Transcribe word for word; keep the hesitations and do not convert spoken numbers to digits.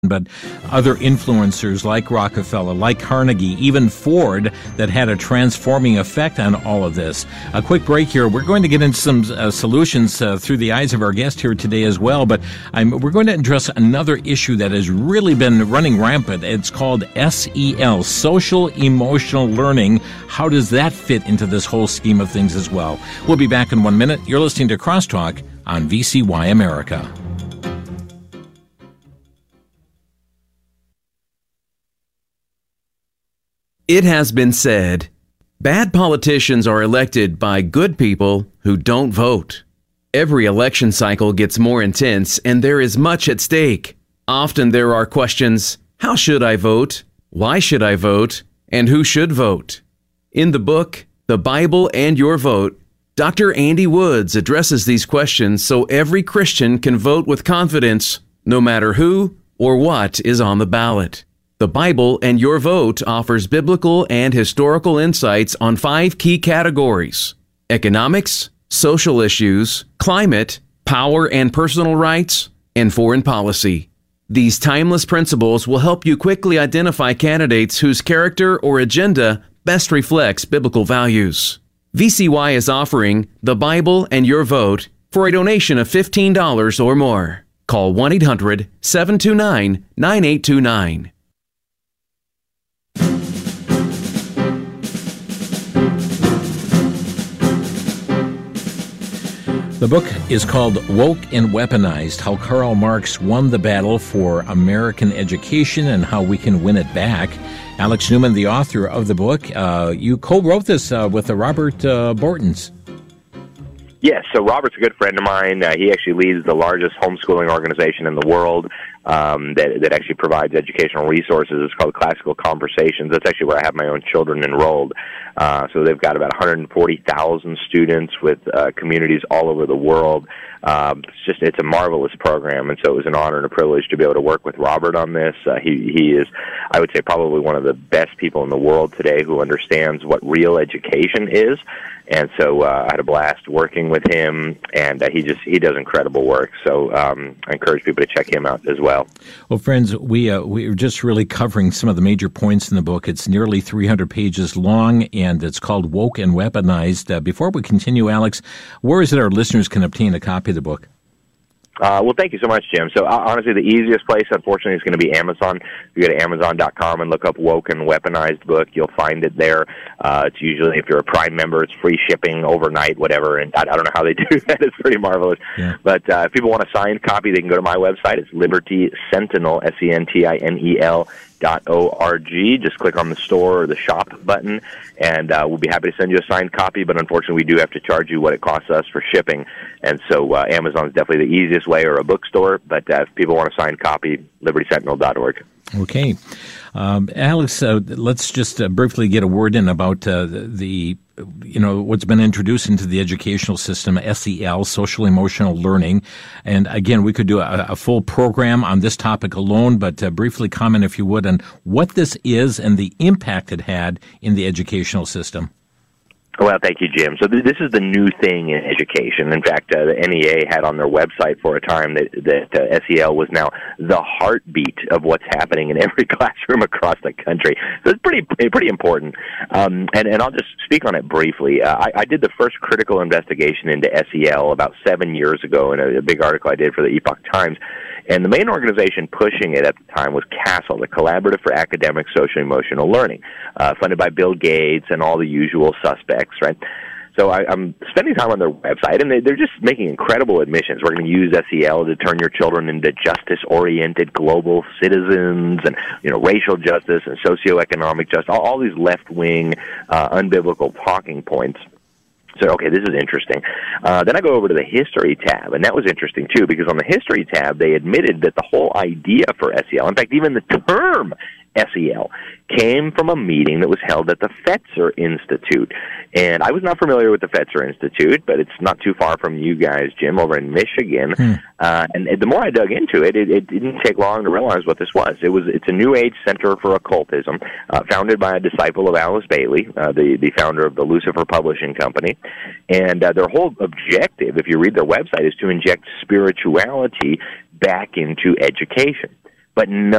but other influencers like Rockefeller, like Carnegie, even Ford, that had a transforming effect on all of this. A quick break here. We're going to get into some uh, solutions uh, through the eyes of our guest here today as well, but I'm, we're going to address another issue that has really been running rampant. It's called S E L, Social Emotional Learning. How does that fit into this whole scheme of things as well? We'll be back in one minute. You're listening to Crosstalk on V C Y America. It has been said, bad politicians are elected by good people who don't vote. Every election cycle gets more intense and there is much at stake. Often there are questions, how should I vote? Why should I vote? And who should vote? In the book, The Bible and Your Vote, Doctor Andy Woods addresses these questions so every Christian can vote with confidence, no matter who or what is on the ballot. The Bible and Your Vote offers biblical and historical insights on five key categories: economics, social issues, climate, power and personal rights, and foreign policy. These timeless principles will help you quickly identify candidates whose character or agenda best reflects biblical values. V C Y is offering The Bible and Your Vote for a donation of fifteen dollars or more. Call one eight hundred, seven two nine, nine eight two nine. The book is called Woke and Weaponized, How Karl Marx Won the Battle for American Education and How We Can Win It Back. Alex Newman, the author of the book, uh, you co-wrote this uh, with uh, Robert uh, Bortons. Yes, so Robert's a good friend of mine. Uh, he actually leads the largest homeschooling organization in the world um, that, that actually provides educational resources. It's called Classical Conversations. That's actually where I have my own children enrolled. Uh, so they've got about one hundred forty thousand students with uh, communities all over the world. Um, it's just, it's a marvelous program, and so it was an honor and a privilege to be able to work with Robert on this. Uh, he, he is, I would say, probably one of the best people in the world today who understands what real education is. And so uh, I had a blast working with him, and uh, he just he does incredible work. So um, I encourage people to check him out as well. Well, friends, we uh, we're just really covering some of the major points in the book. It's nearly three hundred pages long, and it's called Woke and Weaponized. Uh, before we continue, Alex, where is it our listeners can obtain a copy of the book? Uh, well, thank you so much, Jim. So, uh, honestly, the easiest place, unfortunately, is going to be Amazon. If you go to amazon dot com and look up Woke and Weaponized book, you'll find it there. Uh, it's usually, if you're a Prime member, it's free shipping overnight, whatever, and I, I don't know how they do that. It's pretty marvelous. Yeah. But uh, if people want a signed copy, they can go to my website. It's Liberty Sentinel, S E N T I N E L, dot O R G. Just click on the store or the shop button, and uh, we'll be happy to send you a signed copy, but unfortunately we do have to charge you what it costs us for shipping, and so uh, Amazon is definitely the easiest way, or a bookstore, but uh, if people want a signed copy, liberty sentinel dot org. Okay. Um, Alex, uh, let's just uh, briefly get a word in about uh, the, you know, what's been introduced into the educational system, S E L, Social Emotional Learning. And again, we could do a, a full program on this topic alone, but uh, briefly comment, if you would, on what this is and the impact it had in the educational system. Well, thank you, Jim. So th- this is the new thing in education. In fact, uh, the N E A had on their website for a time that, that uh, S E L was now the heartbeat of what's happening in every classroom across the country. So it's pretty pretty important. Um, and, and I'll just speak on it briefly. Uh, I, I did the first critical investigation into S E L about seven years ago in a, a big article I did for the Epoch Times. And the main organization pushing it at the time was CASEL, the Collaborative for Academic Social Emotional Learning, uh, funded by Bill Gates and all the usual suspects, right? So I, I'm spending time on their website, and they, they're just making incredible admissions. We're going to use S E L to turn your children into justice-oriented global citizens, and you know, racial justice and socioeconomic justice, all, all these left-wing, uh, unbiblical talking points. So, okay, this is interesting. Uh, then I go over to the history tab, and that was interesting, too, because on the history tab, they admitted that the whole idea for S E L, in fact, even the term S E L, came from a meeting that was held at the Fetzer Institute. And I was not familiar with the Fetzer Institute, but it's not too far from you guys, Jim, over in Michigan. Hmm. Uh, and the more I dug into it, it, it didn't take long to realize what this was. It was it's a New Age center for occultism, uh, founded by a disciple of Alice Bailey, uh, the, the founder of the Lucifer Publishing Company. And uh, their whole objective, if you read their website, is to inject spirituality back into education. but none